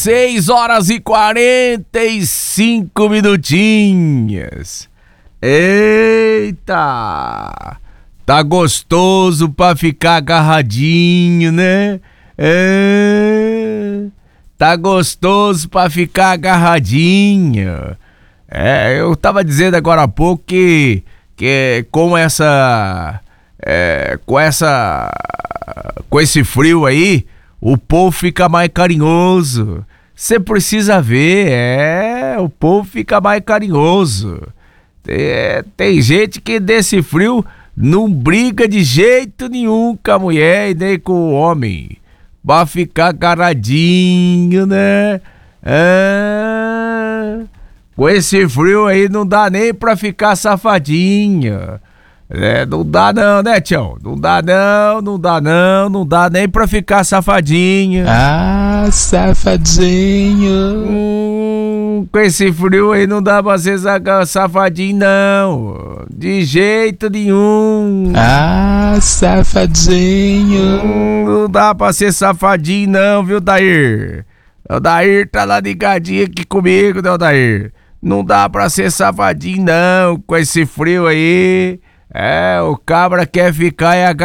6h45 minutinhos. Eita! Tá gostoso pra ficar agarradinho, né? Tá gostoso pra ficar agarradinho. Eu tava dizendo agora há pouco que com esse frio aí, o povo fica mais carinhoso. Você precisa ver, o povo fica mais carinhoso. Tem gente que desse frio não briga de jeito nenhum com a mulher e nem com o homem. Pra ficar agarradinho, né? Com esse frio aí não dá nem pra ficar safadinho. Não dá não, né, tchau? Não dá nem pra ficar safadinho. Ah, safadinho. Com esse frio aí não dá pra ser safadinho, não. De jeito nenhum. Ah, safadinho. Não dá pra ser safadinho, não, viu, Dair? O Dair tá lá ligadinho aqui comigo, né, Dair? Não dá pra ser safadinho, não, com esse frio aí. O cabra quer ficar